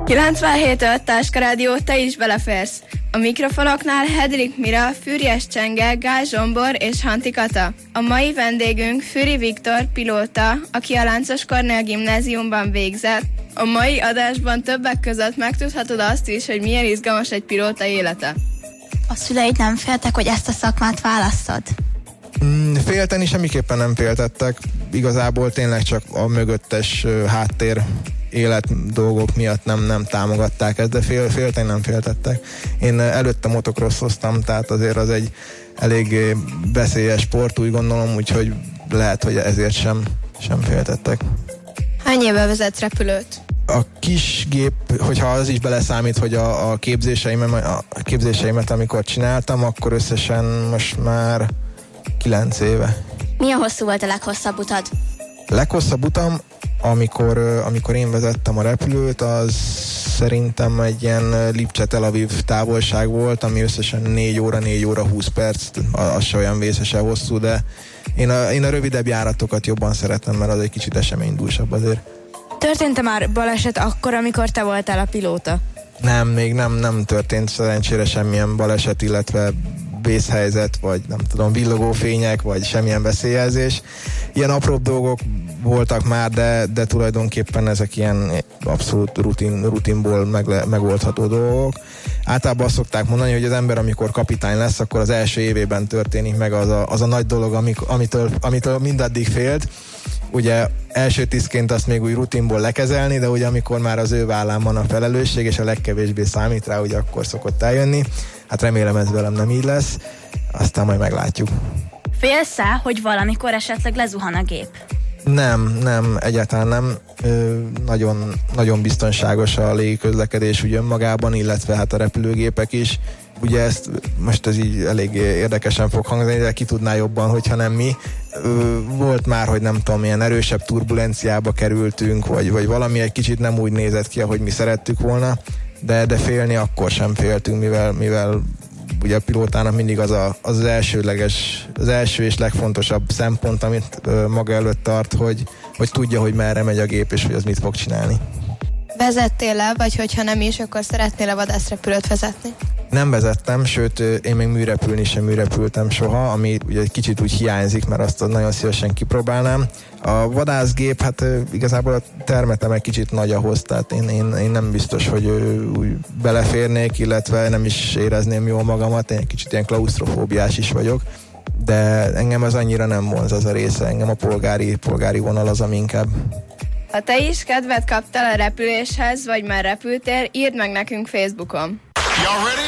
97.5 Táska Rádió, te is beleférsz. A mikrofonoknál Hedrik Mira, Füriyes Csenge, Gál Zsombor és Hanti Kata. A mai vendégünk Füri Viktor pilóta, aki a Láncos Kornél gimnáziumban végzett. A mai adásban többek között megtudhatod azt is, hogy milyen izgalmas egy pilóta élete. A szüleid nem féltek, hogy ezt a szakmát válasszad? Félteni semmiképpen nem féltettek. Igazából tényleg csak a mögöttes háttér élet dolgok miatt nem támogatták ezt, de félteni nem féltettek. Én előtte motocrossoztam, tehát azért az egy elég veszélyes sport, úgy gondolom, úgyhogy lehet, hogy ezért sem féltettek. Hány éve vezetsz repülőt? A kis gép, hogyha az is beleszámít, hogy a képzéseimet amikor csináltam, akkor összesen most már 9 éve. Milyen hosszú volt a leghosszabb utad? Leghosszabb utam, amikor én vezettem a repülőt, az szerintem egy ilyen Lipcse-Tel Aviv távolság volt, ami összesen 4 óra 20 perc, az se olyan vészesen hosszú, de én a rövidebb járatokat jobban szeretem, mert az egy kicsit eseménydúsabb azért. Történt-e már baleset akkor, amikor te voltál a pilóta? Nem, még nem történt szerencsére semmilyen baleset, illetve vészhelyzet, vagy nem tudom, villogó fények, vagy semmilyen veszélyjelzés. Ilyen apróbb dolgok voltak már, de tulajdonképpen ezek ilyen abszolút rutinból megoldható dolgok. Általában azt szokták mondani, hogy az ember, amikor kapitány lesz, akkor az első évében történik meg az a nagy dolog, amitől mindaddig félt. Ugye első tisztként azt még úgy rutinból lekezelni, de ugye amikor már az ő vállán van a felelősség, és a legkevésbé számít rá, ugye akkor szokott eljönni. Hát remélem ez velem nem így lesz, aztán majd meglátjuk. Félsz-e, hogy valamikor esetleg lezuhan a gép? Nem, egyáltalán nem. Nagyon, nagyon biztonságos a légiközlekedés úgy önmagában, illetve hát a repülőgépek is. Ugye ezt most ez így elég érdekesen fog hangzani, de ki tudná jobban, hogyha nem mi. Volt már, hogy nem tudom, milyen erősebb turbulenciába kerültünk, vagy valami egy kicsit nem úgy nézett ki, ahogy mi szerettük volna, de félni akkor sem féltünk, mivel ugye a pilótának mindig az első és legfontosabb szempont, amit maga előtt tart, hogy tudja, hogy merre megy a gép, és hogy az mit fog csinálni. Vezettél-e, vagy hogyha nem is, akkor szeretnél-e vadászrepülőt vezetni? Nem vezettem, sőt, én még műrepülni sem műrepültem soha, ami ugye egy kicsit úgy hiányzik, mert azt nagyon szívesen kipróbálnám. A vadászgép, hát igazából a termetem egy kicsit nagy ahhoz, tehát én nem biztos, hogy úgy beleférnék, illetve nem is érezném jól magamat, én egy kicsit ilyen klausztrofóbiás is vagyok, de engem az annyira nem vonz az a része, engem a polgári vonal az, ami inkább. Ha te is kedvet kaptál a repüléshez, vagy már repültél, írd meg nekünk Facebookon.